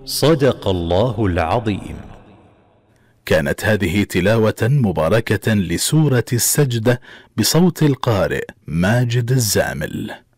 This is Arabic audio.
صدق الله العظيم. كانت هذه تلاوة مباركة لسورة السجدة بصوت القارئ ماجد الزامل.